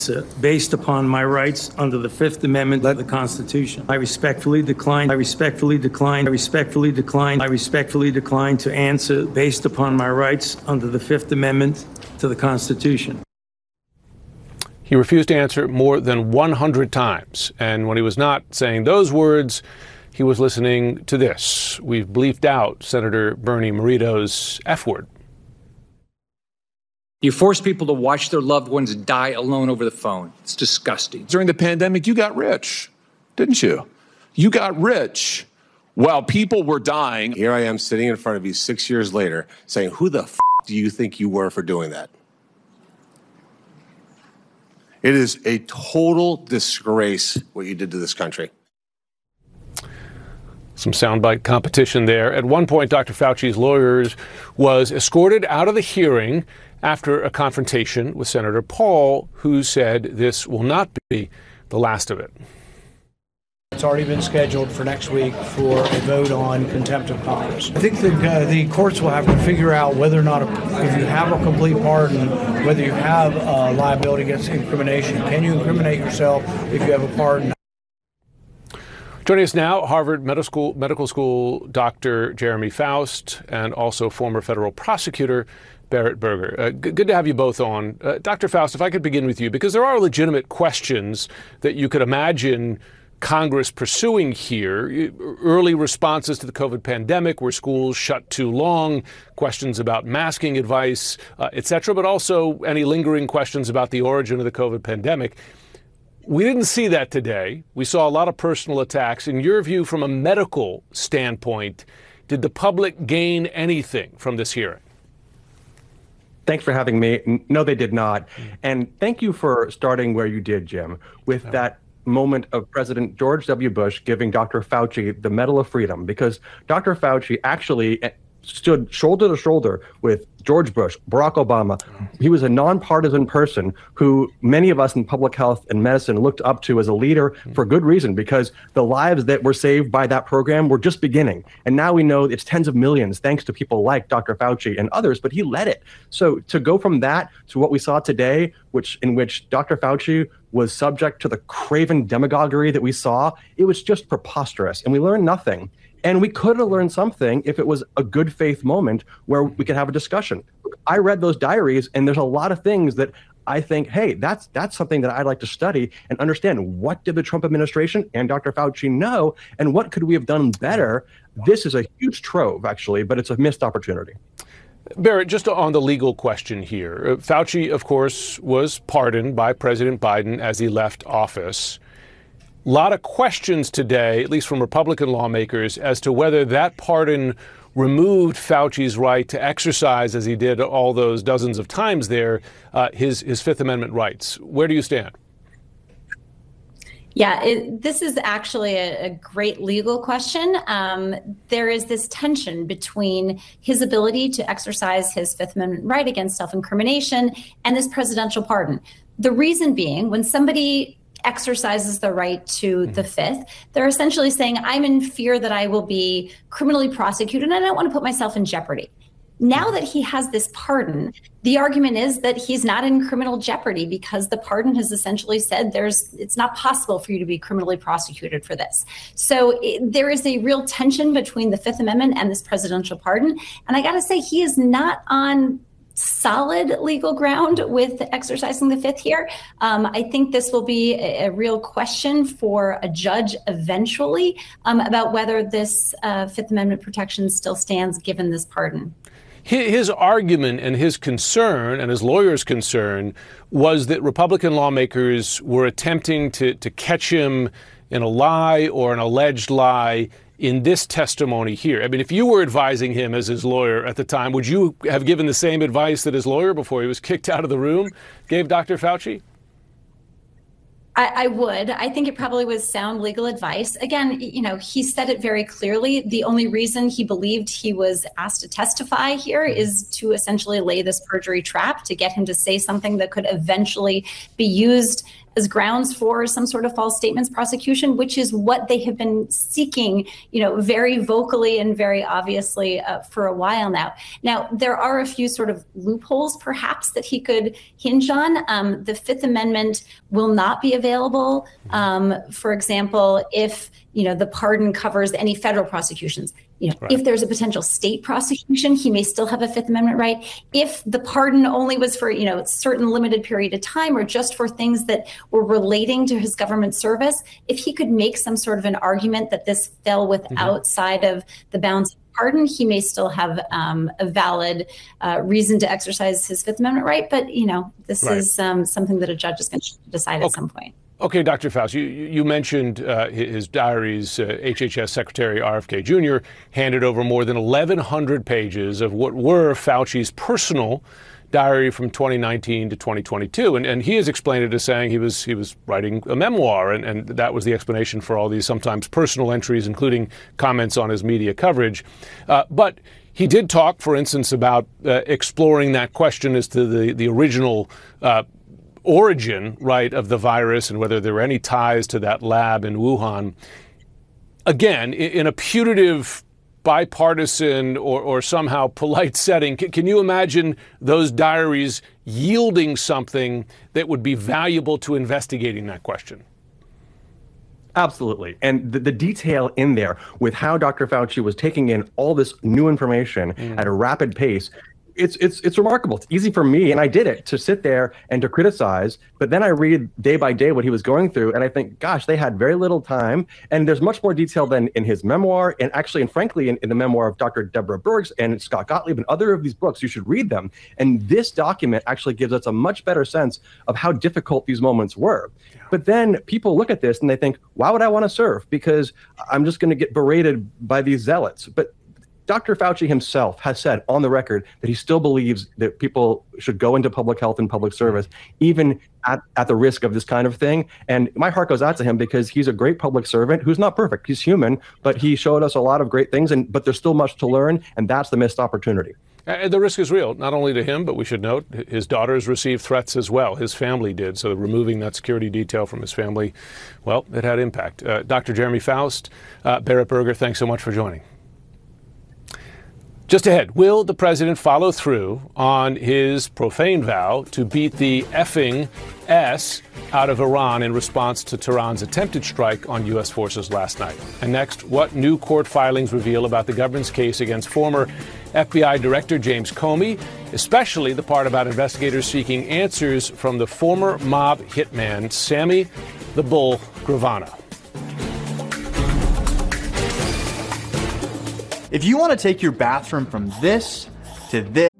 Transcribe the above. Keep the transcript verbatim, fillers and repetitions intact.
based upon my rights under the Fifth Amendment of the Constitution. I respectfully decline, I respectfully decline, I respectfully decline, I respectfully decline to answer based upon my rights under the Fifth Amendment to the Constitution. He refused to answer more than one hundred times. And when he was not saying those words, he was listening to this. We've bleeped out Senator Bernie Morito's F word. You force people to watch their loved ones die alone over the phone. It's disgusting. During the pandemic, you got rich, didn't you? You got rich while people were dying. Here I am sitting in front of you six years later saying, who the f do you think you were for doing that? It is a total disgrace what you did to this country. Some soundbite competition there. At one point, Doctor Fauci's lawyers was escorted out of the hearing after a confrontation with Senator Paul, who said this will not be the last of it. It's already been scheduled for next week for a vote on contempt of Congress. I think the, uh, the courts will have to figure out whether or not, a, if you have a complete pardon, whether you have uh, liability against incrimination. Can you incriminate yourself if you have a pardon? Joining us now, Harvard Medical School, Medical School Doctor Jeremy Faust, and also former federal prosecutor Barrett Berger. Uh, g- good to have you both on. Uh, Doctor Faust, if I could begin with you, because there are legitimate questions that you could imagine Congress pursuing here. Early responses to the COVID pandemic, were schools shut too long, questions about masking advice, uh, et cetera, but also any lingering questions about the origin of the COVID pandemic. We didn't see that today. We saw a lot of personal attacks. In your view, from a medical standpoint, did the public gain anything from this hearing? Thanks for having me. No, they did not. And thank you for starting where you did, Jim, with Yeah. that moment of President George W. Bush giving Doctor Fauci the Medal of Freedom, because Doctor Fauci actually stood shoulder to shoulder with George Bush, Barack Obama. He was a nonpartisan person who many of us in public health and medicine looked up to as a leader for good reason, because the lives that were saved by that program were just beginning. And now we know it's tens of millions thanks to people like Doctor Fauci and others, but he led it. So to go from that to what we saw today, which in which Doctor Fauci was subject to the craven demagoguery that we saw, it was just preposterous. And we learned nothing. And we could have learned something if it was a good faith moment where we could have a discussion. I read those diaries, and there's a lot of things that I think, hey, that's that's something that I'd like to study and understand. What did the Trump administration and Doctor Fauci know, and what could we have done better? This is a huge trove, actually, but it's a missed opportunity. Barrett, just on the legal question here, Fauci, of course, was pardoned by President Biden as he left office. A lot of questions today, at least from Republican lawmakers, as to whether that pardon removed Fauci's right to exercise, as he did all those dozens of times there, uh, his, his Fifth Amendment rights. Where do you stand? Yeah, it, this is actually a, a great legal question. Um, there is this tension between his ability to exercise his Fifth Amendment right against self-incrimination and this presidential pardon. The reason being, when somebody exercises the right to the Fifth, they're essentially saying, I'm in fear that I will be criminally prosecuted and I don't want to put myself in jeopardy. Now that he has this pardon, the argument is that he's not in criminal jeopardy, because the pardon has essentially said there's it's not possible for you to be criminally prosecuted for this. So it, there is a real tension between the Fifth Amendment and this presidential pardon. And I got to say, he is not on solid legal ground with exercising the Fifth here. Um, I think this will be a, a real question for a judge eventually um, about whether this uh, Fifth Amendment protection still stands given this pardon. His argument and his concern, and his lawyer's concern, was that Republican lawmakers were attempting to, to catch him in a lie or an alleged lie in this testimony here. I mean, if you were advising him as his lawyer at the time, would you have given the same advice that his lawyer, before he was kicked out of the room, gave Doctor Fauci? I, I would. I think it probably was sound legal advice. Again, you know, he said it very clearly. The only reason he believed he was asked to testify here is to essentially lay this perjury trap to get him to say something that could eventually be used as grounds for some sort of false statements prosecution, which is what they have been seeking, you know, very vocally and very obviously uh, for a while now. Now, there are a few sort of loopholes, perhaps, that he could hinge on. Um, the Fifth Amendment will not be available. Um, for example, if, you know, the pardon covers any federal prosecutions. You know, right. If there's a potential state prosecution, he may still have a Fifth Amendment right. If the pardon only was for, you know, a certain limited period of time or just for things that were relating to his government service, if he could make some sort of an argument that this fell with mm-hmm. outside of the bounds of pardon, he may still have um, a valid uh, reason to exercise his Fifth Amendment right. But, you know, this right. is um, something that a judge is going to decide okay. at some point. Okay, Doctor Fauci, you, you mentioned uh, his diaries. Uh, H H S Secretary R F K Junior handed over more than eleven hundred pages of what were Fauci's personal diary from twenty nineteen to twenty twenty-two. And, and he has explained it as saying he was he was writing a memoir, and, and that was the explanation for all these sometimes personal entries, including comments on his media coverage. Uh, but he did talk, for instance, about uh, exploring that question as to the, the original uh origin, right, of the virus and whether there were any ties to that lab in Wuhan. Again, in a putative, bipartisan or, or somehow polite setting, can, can you imagine those diaries yielding something that would be valuable to investigating that question? Absolutely. And the, the detail in there with how Doctor Fauci was taking in all this new information mm. at a rapid pace, It's it's it's remarkable. It's easy for me, and I did it, to sit there and to criticize. But then I read day by day what he was going through, and I think, gosh, they had very little time. And there's much more detail than in his memoir, and actually, and frankly, in, in the memoir of Doctor Deborah Birx and Scott Gottlieb and other of these books. You should read them. And this document actually gives us a much better sense of how difficult these moments were. Yeah. But then people look at this and they think, why would I want to serve? Because I'm just going to get berated by these zealots. But Doctor Fauci himself has said on the record that he still believes that people should go into public health and public service, even at, at the risk of this kind of thing. And my heart goes out to him because he's a great public servant who's not perfect. He's human, but he showed us a lot of great things, and but there's still much to learn, and that's the missed opportunity. And the risk is real, not only to him, but we should note his daughters received threats as well. His family did. So removing that security detail from his family, well, it had impact. Uh, Doctor Jeremy Faust, uh, Berit Berger, thanks so much for joining. Just ahead, will the president follow through on his profane vow to beat the effing S out of Iran in response to Tehran's attempted strike on U S forces last night? And next, what new court filings reveal about the government's case against former F B I Director James Comey, especially the part about investigators seeking answers from the former mob hitman Sammy the Bull Gravano. If you want to take your bathroom from this to this,